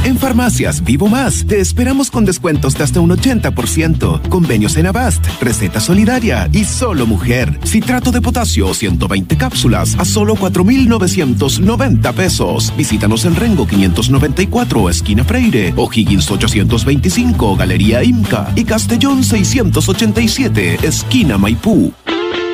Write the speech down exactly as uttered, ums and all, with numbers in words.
En Farmacias Vivo Más, te esperamos con descuentos de hasta un ochenta por ciento. Convenios en Avast, receta solidaria y solo mujer. Citrato de potasio, ciento veinte cápsulas a solo cuatro mil novecientos noventa pesos. Visítanos en Rengo quinientos noventa y cuatro, esquina Freire, O'Higgins ochocientos veinticinco, Galería Imca y Castellón seiscientos ochenta y siete, esquina Maipú.